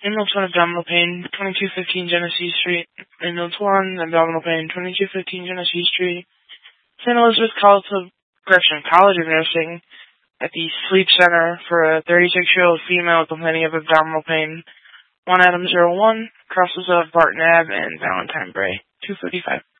Inmates 1, abdominal pain, 2215 Genesee Street. Inmates 1, abdominal pain, 2215 Genesee Street. St. Elizabeth College of Nursing at the Sleep Center for a 36-year-old female complaining of abdominal pain. 1 Adam 01, crosses of Barton Ave and Valentine Bray, 255.